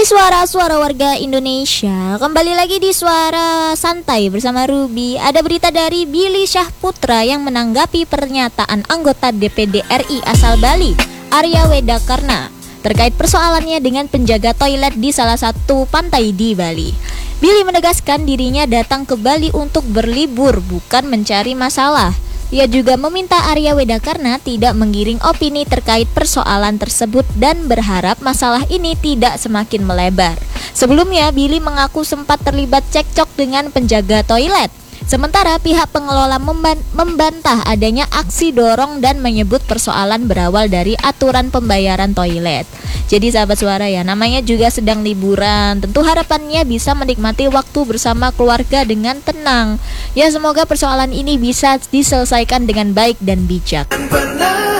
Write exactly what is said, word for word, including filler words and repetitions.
suara-suara warga Indonesia, kembali lagi di Suara Santai bersama Ruby. Ada berita dari Billy Syahputra yang menanggapi pernyataan anggota D P D R I asal Bali, Arya Wedakarna, terkait persoalannya dengan penjaga toilet di salah satu pantai di Bali. Billy menegaskan dirinya datang ke Bali untuk berlibur, bukan mencari masalah. Ia juga meminta Arya Wedakarna tidak menggiring opini terkait persoalan tersebut dan berharap masalah ini tidak semakin melebar. Sebelumnya, Billy mengaku sempat terlibat cekcok dengan penjaga toilet. Sementara pihak pengelola memban- membantah adanya aksi dorong dan menyebut persoalan berawal dari aturan pembayaran toilet. Jadi sahabat suara ya, namanya juga sedang liburan. Tentu harapannya bisa menikmati waktu bersama keluarga dengan tenang. Ya, semoga persoalan ini bisa diselesaikan dengan baik dan bijak.